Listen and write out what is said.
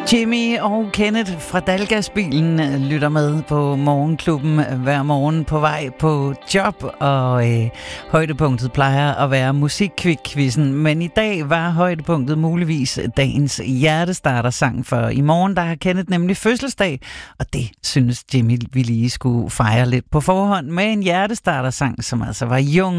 Jimmy og Kenneth fra Dalgasbilen lytter med på Morgenklubben hver morgen på vej på job, og højdepunktet plejer at være musikkvik-quizzen, men i dag var højdepunktet muligvis dagens hjertestarter-sang, for i morgen der har Kenneth nemlig fødselsdag, og det synes Jimmy vi lige skulle fejre lidt på forhånd med en hjertestarter-sang, som altså var Young